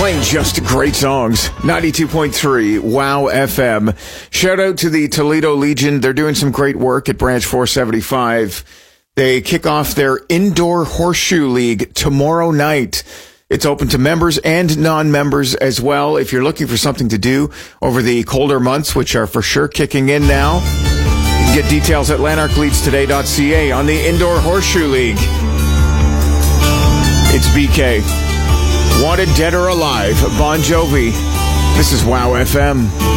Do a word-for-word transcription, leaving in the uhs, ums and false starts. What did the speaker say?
Playing just great songs. ninety-two point three Wow F M. Shout out to the Toledo Legion. They're doing some great work at Branch four seventy-five. They kick off their Indoor Horseshoe League tomorrow night. It's open to members and non-members as well. If you're looking for something to do over the colder months, which are for sure kicking in now, you can get details at lanark leads today dot c a on the Indoor Horseshoe League. It's B K. Wanted Dead or Alive, Bon Jovi. This is Wow F M.